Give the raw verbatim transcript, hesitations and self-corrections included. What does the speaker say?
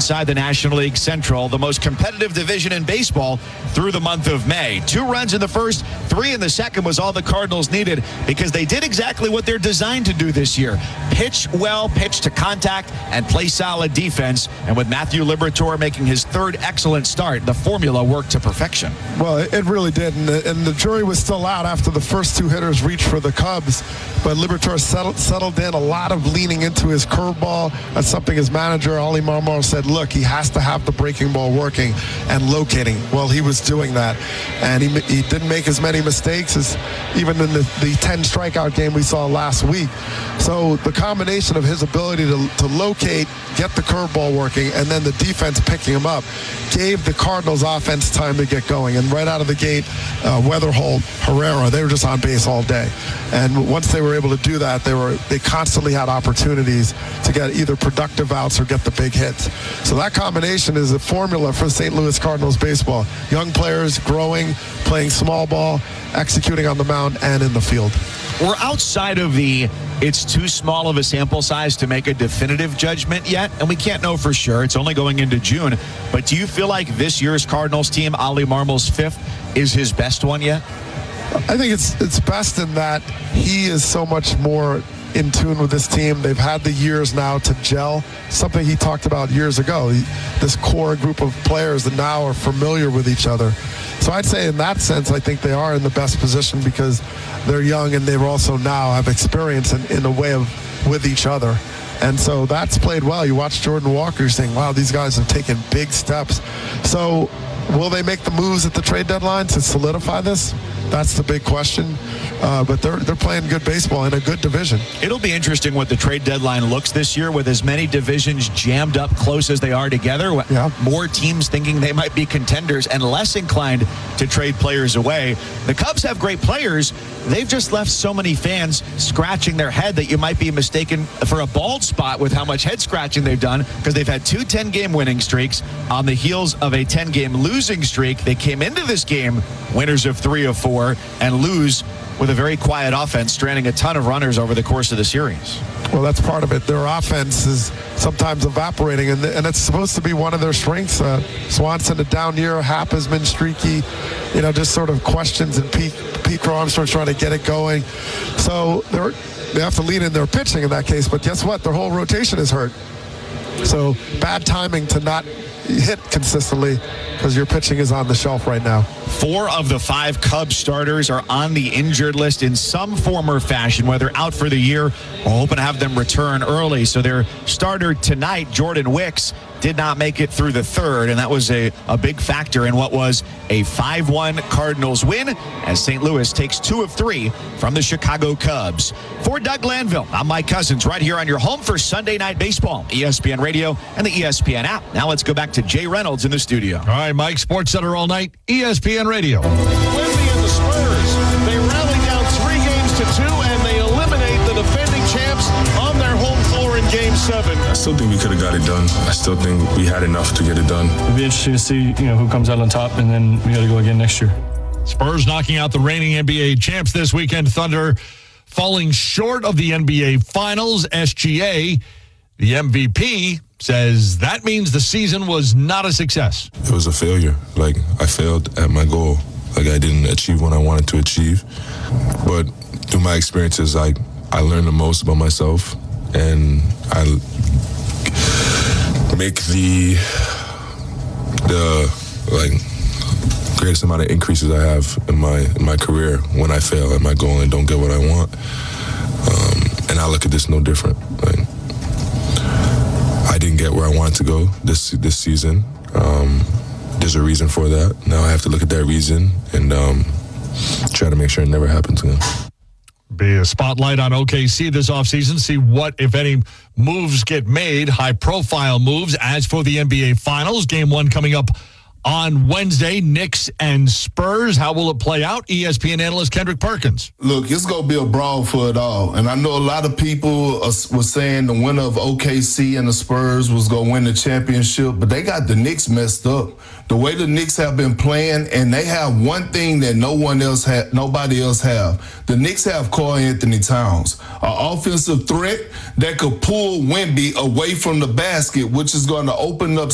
inside the National League Central, the most competitive division in baseball through the month of May. Two runs in the first, three in the second was all the Cardinals needed because they did exactly what they're designed to do this year. Pitch well, pitch to contact, and play solid defense. And with Matthew Liberatore making his third excellent start, the formula worked to perfection. Well, it really did, and the, and the jury was still out after the first two hitters reached for the Cubs, but Liberatore settled, settled in, a lot of leaning into his curveball. That's something his manager, Oli Marmol, said, look, he has to have the breaking ball working and locating. Well, he was doing that, and he, he didn't make as many mistakes as even in the, the ten strikeout game we saw last week. So the combination of his ability to, to locate, get the curveball working, and then the defense picking him up gave the Cardinals offense time to get going. And right out of the gate, uh, Weatherhold, Herrera, they were just on base all day. And once they were able to do that, they were they constantly had opportunities to get either productive outs or get the big hits. So that combination is a formula for Saint Louis Cardinals baseball. Young players growing, playing small ball, executing on the mound and in the field. We're outside of the it's too small of a sample size to make a definitive judgment yet, and we can't know for sure. It's only going into June. But do you feel like this year's Cardinals team, Oli Marmol's fifth, is his best one yet? I think it's it's best in that he is so much more in tune with this team. They've had the years now to gel, something he talked about years ago. He, this core group of players that now are familiar with each other. So I'd say in that sense, I think they are in the best position because they're young and they also now have experience in, in a way of with each other. And so that's played well. You watch Jordan Walker, you're saying, wow, these guys have taken big steps. So will they make the moves at the trade deadline to solidify this? That's the big question. Uh, but they're they're playing good baseball in a good division. It'll be interesting what the trade deadline looks this year with as many divisions jammed up close as they are together. Yeah. More teams thinking they might be contenders and less inclined to trade players away. The Cubs have great players. They've just left so many fans scratching their head that you might be mistaken for a bald spot with how much head scratching they've done because they've had two ten-game winning streaks on the heels of a ten-game losing streak. They came into this game winners of three of four and lose with a very quiet offense, stranding a ton of runners over the course of the series. Well, that's part of it. Their offense is sometimes evaporating, and, and it's supposed to be one of their strengths. Uh, Swanson, a down year. Happ has been streaky. You know, just sort of questions, and Pete, Pete Armstrong trying to get it going. So they're, they have to lean in their pitching in that case, but guess what? Their whole rotation is hurt. So bad timing to not hit consistently because your pitching is on the shelf right now. Four of the five Cubs starters are on the injured list in some form or fashion, whether out for the year or hoping to have them return early. So their starter tonight, Jordan Wicks, did not make it through the third, and that was a, a big factor in what was a five one Cardinals win as Saint Louis takes two of three from the Chicago Cubs. For Doug Glanville, I'm Mike Cousins, right here on your home for Sunday Night Baseball, E S P N Radio and the E S P N app. Now let's go back to Jay Reynolds in the studio. All right, Mike, Sports Center all night, E S P N Radio. Wemby and the Spurs, they rally down three games to two, and they eliminate the defending champs on their home floor in Game seven. I still think we could have got it done. I still think we had enough to get it done. It'll be interesting to see, you know, who comes out on top, and then we got to go again next year. Spurs knocking out the reigning N B A champs this weekend. Thunder falling short of the N B A Finals. S G A, the M V P, says that means the season was not a success. It was a failure. Like, I failed at my goal. Like, I didn't achieve what I wanted to achieve. But through my experiences, I, I learned the most about myself, and I make the, the like, greatest amount of increases I have in my in my career when I fail at my goal and don't get what I want. Um, and I look at this no different. Like, I didn't get where I wanted to go this this season. Um, there's a reason for that. Now I have to look at that reason and um, try to make sure it never happens again. Be a spotlight on O K C this offseason. See what, if any, moves get made, high-profile moves. As for the N B A Finals, Game one coming up on Wednesday, Knicks and Spurs. How will it play out? E S P N analyst Kendrick Perkins. Look, it's going to be a brawl for it all. And I know a lot of people are, were saying the winner of O K C and the Spurs was going to win the championship, but they got the Knicks messed up. The way the Knicks have been playing, and they have one thing that no one else ha- nobody else have. The Knicks have Karl Anthony Towns, an offensive threat that could pull Wemby away from the basket, which is going to open up